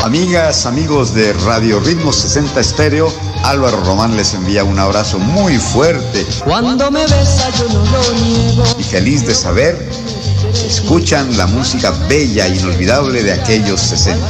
Amigas, amigos de Radio Ritmo 60 Estéreo, Álvaro Román les envía un abrazo muy fuerte. Cuando me besa yo no lo niego. Y feliz de saber que escuchan la música bella e inolvidable de aquellos 60.